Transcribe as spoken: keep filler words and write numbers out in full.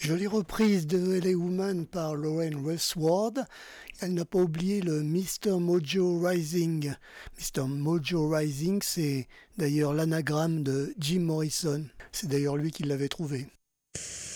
Jolie reprise de L A Woman par Lauren Westward. Elle n'a pas oublié le mister Mojo Rising. mister Mojo Rising, c'est d'ailleurs l'anagramme de Jim Morrison. C'est d'ailleurs lui qui l'avait trouvé.